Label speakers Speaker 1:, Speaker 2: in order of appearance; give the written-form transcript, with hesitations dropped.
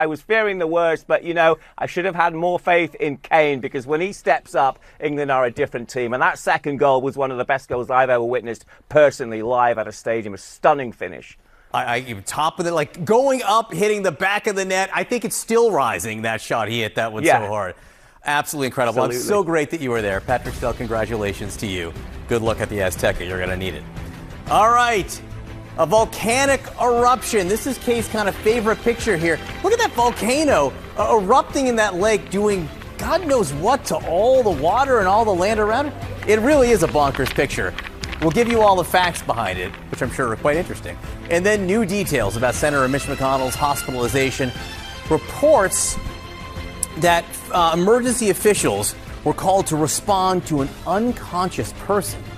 Speaker 1: I was fearing the worst, but, you know, I should have had more faith in Kane, because when he steps up, England are a different team. And that second goal was one of the best goals I've ever witnessed personally live at a stadium. A stunning finish.
Speaker 2: Top of it, like going up, hitting the back of the net. I think it's still rising, that shot he hit that one so hard. Absolutely incredible.
Speaker 1: Absolutely.
Speaker 2: I'm so great that you were there. Patrick Stell, congratulations to you. Good luck at the Azteca. You're going to need it. All right. A volcanic eruption. This is Kay's kind of favorite picture here. Look at that volcano erupting in that lake, doing God knows what to all the water and all the land around it. It really is a bonkers picture. We'll give you all the facts behind it, which I'm sure are quite interesting. And then new details about Senator Mitch McConnell's hospitalization. Reports that emergency officials were called to respond to an unconscious person